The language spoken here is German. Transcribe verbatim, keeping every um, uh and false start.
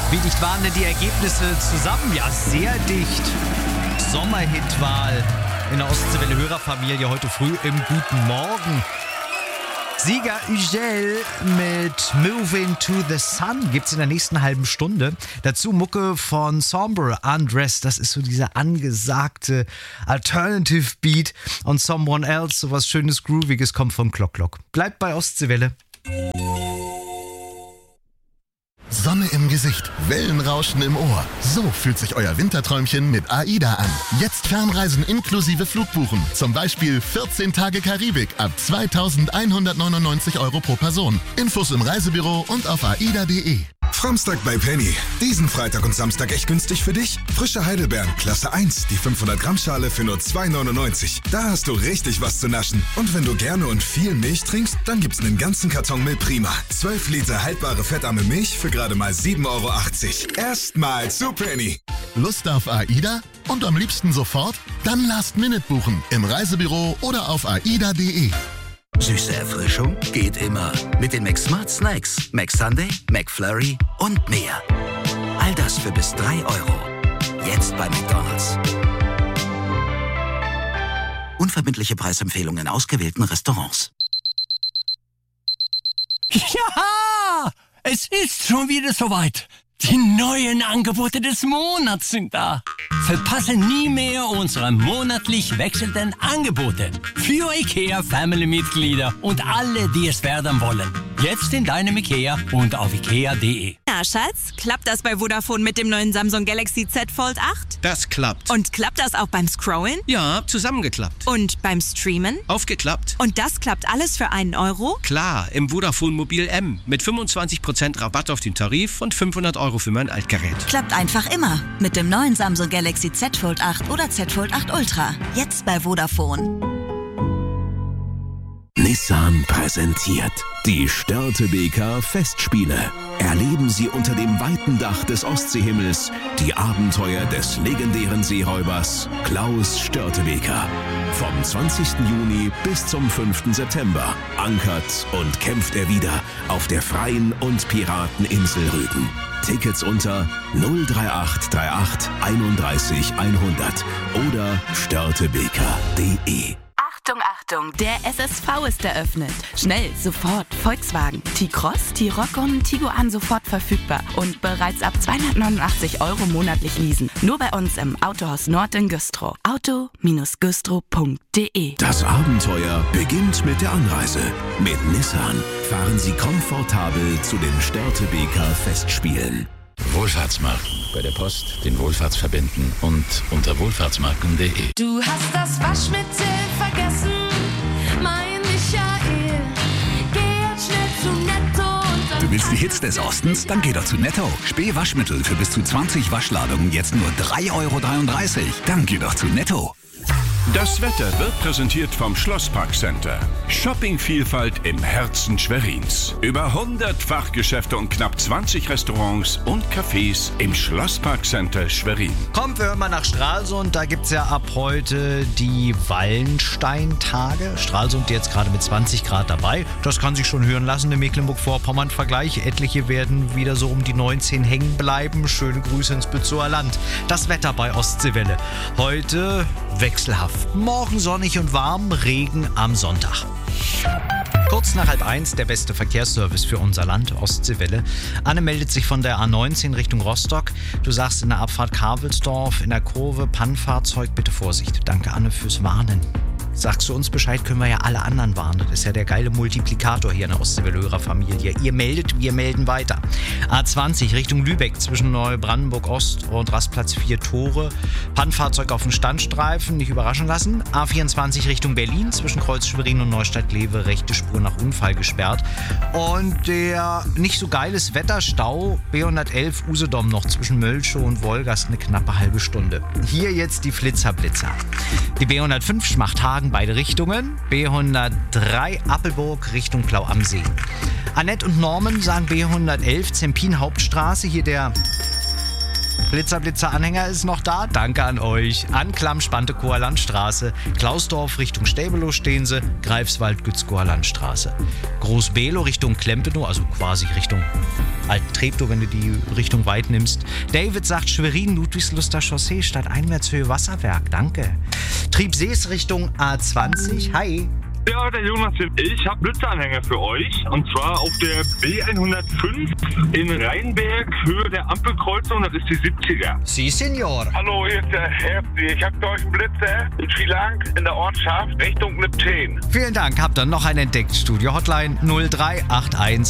Wie dicht waren denn die Ergebnisse zusammen? Ja, sehr dicht. Sommerhitwahl in der Ostseewelle Hörerfamilie heute früh im Guten Morgen. Sieger Ugel mit Moving to the Sun gibt's in der nächsten halben Stunde. Dazu Mucke von Sombre, Undressed. Das ist so dieser angesagte Alternative Beat. Und Someone Else, sowas schönes Grooviges, kommt von Clock Clock. Bleibt bei Ostseewelle. Sonne im Gesicht, Wellenrauschen im Ohr. So fühlt sich euer Winterträumchen mit AIDA an. Jetzt Fernreisen inklusive Flugbuchen. Zum Beispiel vierzehn Tage Karibik ab zweitausendeinhundertneunundneunzig Euro pro Person. Infos im Reisebüro und auf aida punkt de. Framstag bei Penny. Diesen Freitag und Samstag echt günstig für dich? Frische Heidelbeeren, Klasse eins, die fünfhundert Gramm Schale für nur zwei neunundneunzig. Da hast du richtig was zu naschen. Und wenn du gerne und viel Milch trinkst, dann gibt's einen ganzen Karton Milprima. zwölf Liter haltbare fettarme Milch für gerade mal sieben Euro achtzig. Erstmal zu Penny. Lust auf AIDA? Und am liebsten sofort? Dann Last Minute buchen. Im Reisebüro oder auf aida punkt de. Süße Erfrischung geht immer. Mit den McSmart Snacks, McSunday, McFlurry und mehr. All das für bis drei Euro. Jetzt bei McDonald's. Unverbindliche Preisempfehlungen in ausgewählten Restaurants. Ja, es ist schon wieder soweit. Die neuen Angebote des Monats sind da. Verpasse nie mehr unsere monatlich wechselnden Angebote. Für IKEA-Family-Mitglieder und alle, die es werden wollen. Jetzt in deinem IKEA und auf ikea punkt de. Na, Schatz, klappt das bei Vodafone mit dem neuen Samsung Galaxy Z Fold acht? Das klappt. Und klappt das auch beim Scrollen? Ja, zusammengeklappt. Und beim Streamen? Aufgeklappt. Und das klappt alles für einen Euro? Klar, im Vodafone Mobil M. Mit fünfundzwanzig Prozent Rabatt auf den Tarif und fünfhundert Euro für mein Altgerät. Klappt einfach immer. Mit dem neuen Samsung Galaxy Z Fold acht oder Z Fold acht Ultra. Jetzt bei Vodafone. Nissan präsentiert die Störtebeker Festspiele. Erleben Sie unter dem weiten Dach des Ostseehimmels die Abenteuer des legendären Seeräubers Klaus Störtebeker. Vom zwanzigsten Juni bis zum fünften September ankert und kämpft er wieder auf der freien und Pirateninsel Rügen. Tickets unter null drei acht drei acht einunddreißig hundert oder störtebeker punkt de. Achtung, Achtung, der S S V ist eröffnet. Schnell, sofort, Volkswagen. T-Cross, T-Roc und Tiguan sofort verfügbar. Und bereits ab zweihundertneunundachtzig Euro monatlich leasen. Nur bei uns im Autohaus Nord in Güstrow. auto Bindestrich güstrow punkt de. Das Abenteuer beginnt mit der Anreise. Mit Nissan fahren Sie komfortabel zu den Störtebeker Festspielen. Wohlfahrtsmarken. Bei der Post den Wohlfahrtsverbänden und unter wohlfahrtsmarken punkt de. Du hast das Waschmittel vergessen, mein Michael. Geh jetzt schnell zu Netto und dann... Du willst die Hits des Ostens? Dann geh doch zu Netto. Spähwaschmittel für bis zu zwanzig Waschladungen jetzt nur drei Euro dreiunddreißig. Dann geh doch zu Netto. Das Wetter wird präsentiert vom Schlossparkcenter. Shoppingvielfalt im Herzen Schwerins. Über hundert Fachgeschäfte und knapp zwanzig Restaurants und Cafés im Schlossparkcenter Schwerin. Kommt, wir hören mal nach Stralsund. Da gibt es ja ab heute die Wallensteintage. Stralsund jetzt gerade mit zwanzig Grad dabei. Das kann sich schon hören lassen im Mecklenburg-Vorpommern-Vergleich. Etliche werden wieder so um die neunzehn hängen bleiben. Schöne Grüße ins Bützower Land. Das Wetter bei Ostseewelle. Heute wechselhaft. Morgen sonnig und warm, Regen am Sonntag. Kurz nach halb eins der beste Verkehrsservice für unser Land, Ostseewelle. Anne meldet sich von der A neunzehn Richtung Rostock. Du sagst in der Abfahrt Karvelsdorf, in der Kurve, Pannenfahrzeug, bitte Vorsicht. Danke, Anne, fürs Warnen. Sagst du uns Bescheid, können wir ja alle anderen warnen. Das ist ja der geile Multiplikator hier in der Ostseewelle-Hörerfamilie. Ihr meldet, wir melden weiter. A zwanzig Richtung Lübeck zwischen Neubrandenburg Ost und Rastplatz vier Tore. Pannenfahrzeug auf dem Standstreifen, nicht überraschen lassen. A vierundzwanzig Richtung Berlin zwischen Kreuz Schwerin und Neustadt-Lewe, rechte Spur nach Unfall gesperrt. Und der nicht so geiles Wetterstau B hundertelf Usedom noch zwischen Mölschow und Wolgast eine knappe halbe Stunde. Hier jetzt die Flitzerblitzer. Die B hundertfünf Schmachthagen beide Richtungen. B hundertdrei Appelburg Richtung Plau am See. Annette und Norman sagen B hundertelf Zempin Hauptstraße. Hier der Blitzer Blitzer Anhänger ist noch da. Danke an euch. Anklam Spantekower Landstraße. Klausdorf Richtung Stäbelow stehen sie. Greifswald Gützkower Landstraße. Großbelow Richtung Klempenow, also quasi Richtung Alten Treptow, wenn du die Richtung weit nimmst. David sagt Schwerin Ludwigsluster Chaussee statt Einwärtshöhe Wasserwerk. Danke. Triebsees Richtung A zwanzig. Hi. Ja, der Jonas, ich habe Blitzanhänger für euch. Und zwar auf der B hundertfünf in Rheinberg, Höhe der Ampelkreuzung, das ist die siebziger. Sie, Senior. Hallo, hier ist der Herzi. Ich habe für euch einen Blitzer in Sri Lanka in der Ortschaft Richtung Neptun. Vielen Dank. Habt ihr noch einen entdeckt? Studio Hotline null drei acht eins